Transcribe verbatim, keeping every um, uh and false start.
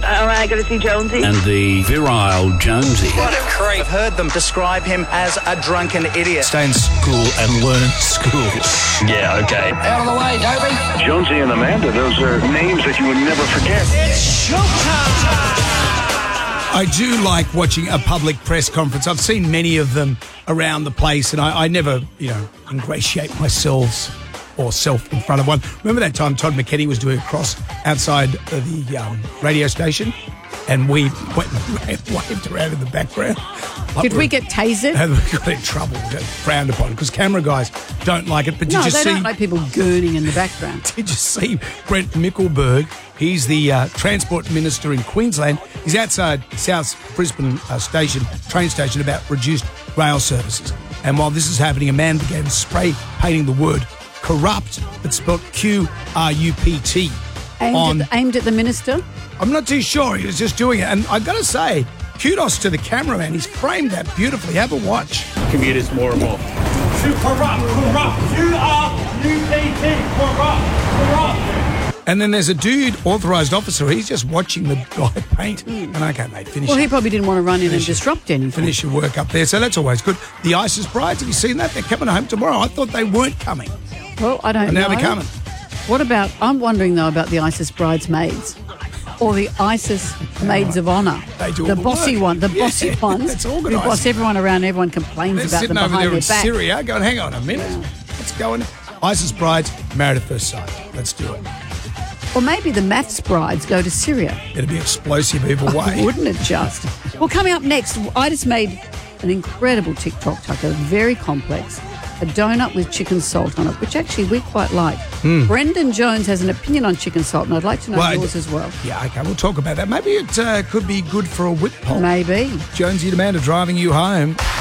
am I going to see Jonesy? And the virile Jonesy. What a creep. I've heard them describe him as a drunken idiot. Stay in school and learn school. Yeah, okay. Out of the way, Toby. Jonesy and Amanda, those are names that you would never forget. It's showtime. I do like watching a public press conference. I've seen many of them around the place, and I, I never, you know, ingratiate myself or self in front of one. Remember that time Todd McKenny was doing a cross outside of the um, radio station, and we went and waved around in the background. Like Did we get tasered? And we got in trouble, got frowned upon, because camera guys don't like it. But did no, you they see? don't like people gooning in the background. Did you see Brent Mickelberg? He's the uh, Transport Minister in Queensland. He's outside South Brisbane uh, station, train station, about reduced rail services. And while this is happening, a man began spray painting the word corrupt, but spelled Q R U P T. Aimed, on, at, aimed at the minister? I'm not too sure. He was just doing it. And I've got to say, kudos to the cameraman. He's framed that beautifully. Have a watch. Commuters more and more. Corrupt, corrupt, Q R U P T, corrupt, corrupt. And then there's a dude, authorised officer, he's just watching the guy paint. Mm. And okay, mate, finish Well, it. he probably didn't want to run in Finish and disrupt anything. Finish your work up there. So that's always good. The ISIS brides, have you seen that? They're coming home tomorrow. I thought they weren't coming. Well, I don't and know. now they're coming. What about, I'm wondering, though, about the ISIS bridesmaids. Or the ISIS maids of honour. They do the all the bossy work. one, the Yeah, bossy ones. that's Who organised. boss everyone around, everyone complains They're about them sitting over behind there their in back. Syria going, hang on a minute. What's going on? ISIS brides, married at first sight. Let's do it. Or maybe the maths brides go to Syria. It'd be explosive either way. Wouldn't it just? Well, coming up next, I just made an incredible TikTok, Tucker, very complex. A donut with chicken salt on it, which actually we quite like. Mm. Brendan Jones has an opinion on chicken salt, and I'd like to know Well, yours as well. Yeah, okay, we'll talk about that. Maybe it uh, could be good for a whip poll. Maybe. Jonesy and Amanda driving you home.